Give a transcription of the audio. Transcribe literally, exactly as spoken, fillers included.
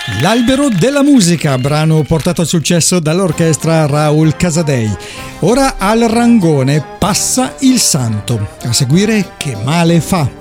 L'albero della musica, brano portato al successo dall'orchestra Raul Casadei. Ora al Rangone passa il santo. A seguire Che male fa.